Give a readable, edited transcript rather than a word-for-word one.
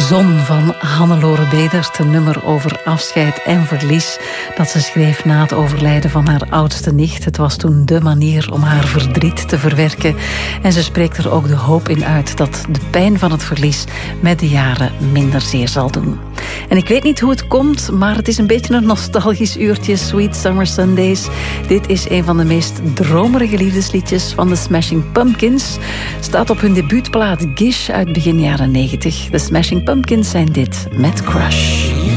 Zon van Hannelore Bedert, een nummer over afscheid en verlies dat ze schreef na het overlijden van haar oudste nicht. Het was toen de manier om haar verdriet te verwerken. En ze spreekt er ook de hoop in uit dat de pijn van het verlies met de jaren minder zeer zal doen. En ik weet niet hoe het komt, maar het is een beetje een nostalgisch uurtje. Sweet Summer Sundays. Dit is een van de meest dromerige liefdesliedjes van de Smashing Pumpkins. Staat op hun debuutplaat Gish uit begin jaren 90. De Smashing Pumpkins zijn dit met Crush.